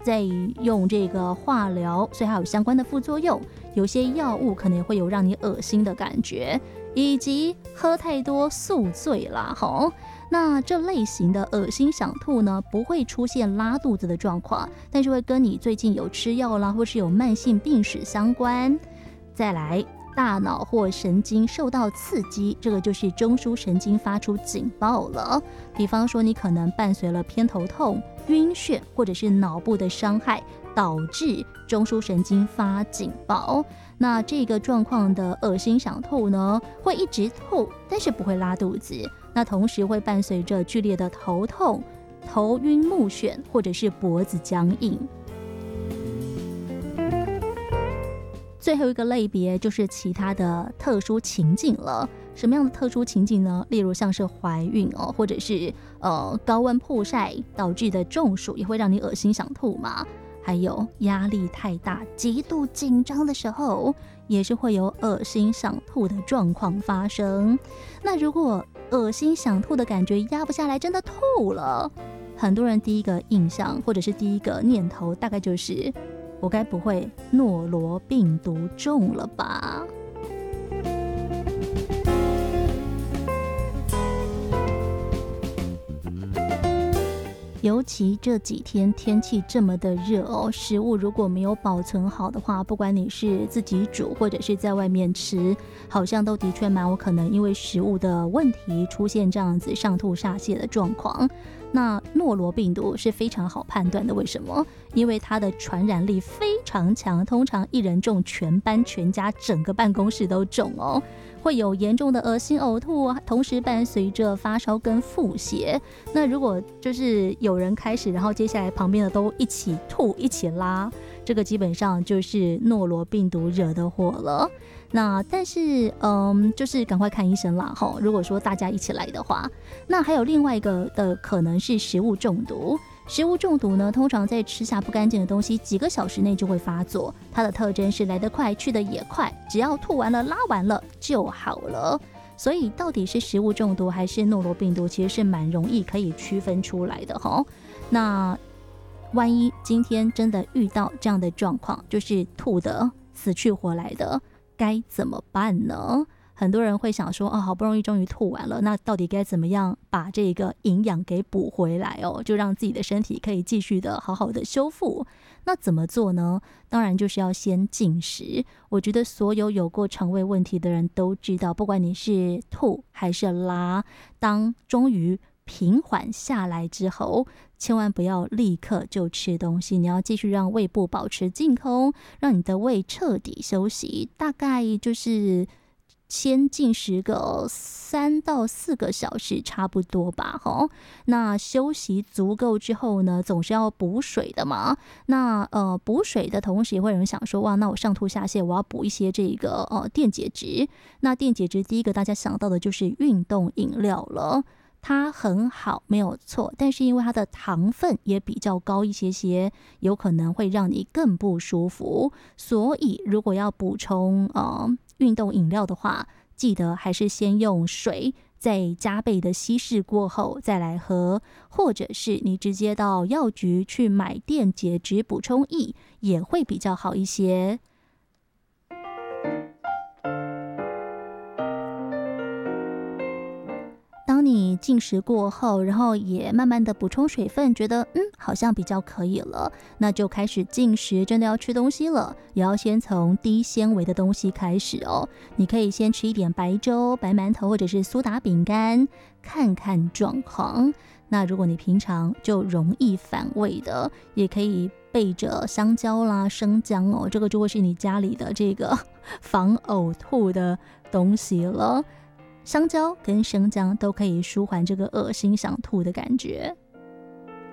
在用这个化疗，所以还有相关的副作用，有些药物可能也会有让你恶心的感觉，以及喝太多宿醉啦吼。那这类型的恶心想吐呢，不会出现拉肚子的状况，但是会跟你最近有吃药啦，或是有慢性病史相关。再来，大脑或神经受到刺激，这个就是中枢神经发出警报了。比方说，你可能伴随了偏头痛、晕眩，或者是脑部的伤害，导致中枢神经发警报。那这个状况的恶心想吐呢，会一直吐，但是不会拉肚子。那同时会伴随着剧烈的头痛、头晕目眩，或者是脖子僵硬。最后一个类别就是其他的特殊情境了。什么样的特殊情境呢？例如像是怀孕或者是高温曝晒导致的中暑，也会让你恶心想吐嘛。还有压力太大、极度紧张的时候，也是会有恶心想吐的状况发生。那如果恶心想吐的感觉压不下来，真的吐了，很多人第一个印象或者是第一个念头大概就是，我该不会诺罗病毒中了吧？尤其这几天天气这么的热食物如果没有保存好的话，不管你是自己煮或者是在外面吃，好像都的确蛮有可能因为食物的问题出现这样子上吐下泻的状况。那诺罗病毒是非常好判断的，为什么？因为它的传染力非常强，通常一人中全班全家整个办公室都中会有严重的恶心呕吐，同时伴随着发烧跟腹泻。那如果就是有人开始，然后接下来旁边的都一起吐一起拉，这个基本上就是诺罗病毒惹的祸了。那但是就是赶快看医生啦如果说大家一起来的话。那还有另外一个的可能是食物中毒。食物中毒呢，通常在吃下不干净的东西几个小时内就会发作，它的特征是来得快去得也快，只要吐完了拉完了就好了。所以到底是食物中毒还是诺罗病毒，其实是蛮容易可以区分出来的那万一今天真的遇到这样的状况，就是吐得死去活来的，该怎么办呢？很多人会想说好不容易终于吐完了，那到底该怎么样把这个营养给补回来就让自己的身体可以继续的好好的修复。那怎么做呢？当然就是要先禁食。我觉得所有有过肠胃问题的人都知道，不管你是吐还是拉，当终于平缓下来之后，千万不要立刻就吃东西，你要继续让胃部保持净空，让你的胃彻底休息，大概就是先进食个3到4个小时差不多吧那休息足够之后呢，总是要补水的嘛。那补水的同时也会有人想说，哇，那我上吐下泻，我要补一些这个电解质。那电解质第一个大家想到的就是运动饮料了。它很好没有错，但是因为它的糖分也比较高一些，有可能会让你更不舒服。所以如果要补充运动饮料的话，记得还是先用水再加倍的稀释过后再来喝，或者是你直接到药局去买电解质补充液也会比较好一些。当你进食过后，然后也慢慢的补充水分，觉得好像比较可以了，那就开始进食，真的要吃东西了，也要先从低纤维的东西开始你可以先吃一点白粥、白馒头或者是苏打饼干，看看状况。那如果你平常就容易反胃的，也可以备着香蕉啦、生姜这个就会是你家里的这个防呕吐的东西了。香蕉跟生姜都可以舒缓这个恶心想吐的感觉。